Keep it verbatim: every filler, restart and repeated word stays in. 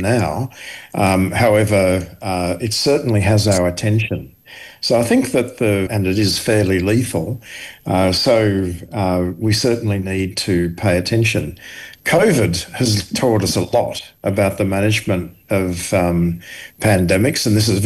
now. Um, however, uh, it certainly has our attention. So I think that the, and it is fairly lethal. Uh, so uh, we certainly need to pay attention. COVID has taught us a lot about the management of um, pandemics, and this is